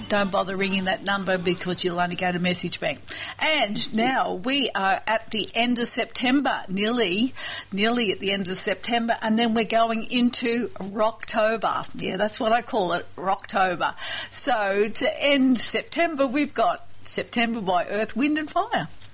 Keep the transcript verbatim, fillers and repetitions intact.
don't bother ringing that number because you'll only go to Message Bank. And now we are at the end of September, nearly, nearly at the end of September, and then we're going into Rocktober. Yeah, that's what I call it, Rocktober. So to end September, we've got September by Earth, Wind and Fire.